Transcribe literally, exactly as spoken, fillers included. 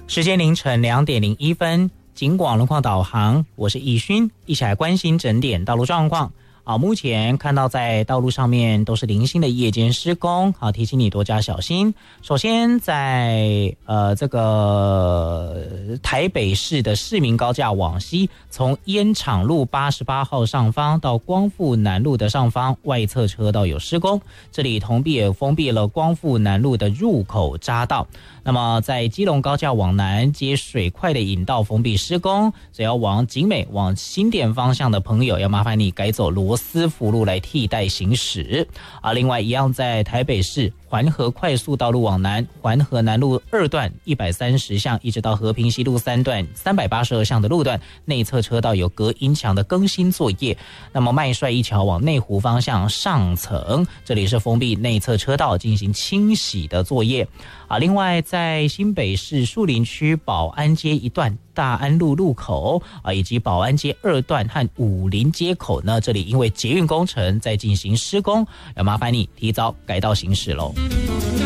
时间凌晨两点零一分，警广路况导航，我是易勋，一起来关心整点道路状况。啊，目前看到在道路上面都是零星的夜间施工，好，提醒你多加小心。首先在呃这个台北市的市民高架往西，从烟厂路八十八号上方到光复南路的上方外侧车道有施工，这里同步也封闭了光复南路的入口匝道。那么在基隆高架往南接水块的引道封闭施工，只要往景美往新店方向的朋友，要麻烦你改走罗斯福路来替代行驶啊。另外一样在台北市环河快速道路往南，环河南路二段一百三十巷一直到和平西路三段三百八十二巷的路段内侧车道有隔音墙的更新作业。那么麦帅一桥往内湖方向上层，这里是封闭内侧车道进行清洗的作业啊。另外在新北市树林区保安街一段大安路路口啊，以及保安街二段和武林街口呢，这里因为捷运工程在进行施工，要麻烦你提早改道行驶喽。